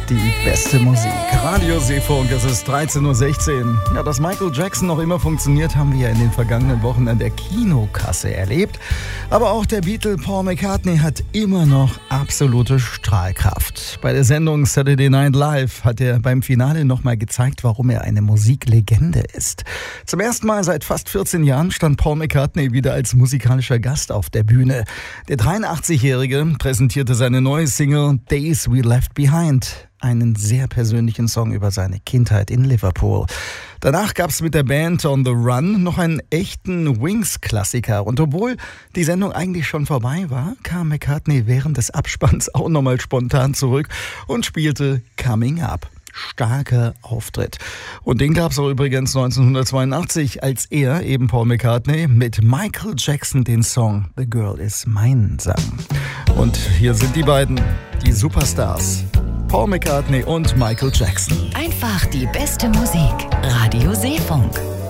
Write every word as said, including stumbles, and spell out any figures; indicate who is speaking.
Speaker 1: die beste Musik. Radio Seefunk, es ist dreizehn Uhr sechzehn. Ja, dass Michael Jackson noch immer funktioniert, haben wir ja in den vergangenen Wochen an der Kinokasse erlebt. Aber auch der Beatle Paul McCartney hat immer noch absolute Strahlkraft. Bei der Sendung Saturday Night Live hat er beim Finale nochmal gezeigt, warum er eine Musiklegende ist. Zum ersten Mal seit fast vierzehn Jahren stand Paul McCartney wieder als musikalischer Gast auf der Bühne. Der dreiundachtzig-Jährige präsentierte seine neue Single Days We Left Behind, einen sehr persönlichen Song über seine Kindheit in Liverpool. Danach gab es mit der Band On the Run noch einen echten Wings-Klassiker. Und obwohl die Sendung eigentlich schon vorbei war, kam McCartney während des Abspanns auch nochmal spontan zurück und spielte Coming Up. Starker Auftritt. Und den gab es auch übrigens neunzehnhundertzweiundachtzig, als er, eben Paul McCartney, mit Michael Jackson den Song The Girl Is Mine sang. Und hier sind die beiden, die Superstars, Paul McCartney und Michael Jackson.
Speaker 2: Einfach die beste Musik. Radio Seefunk.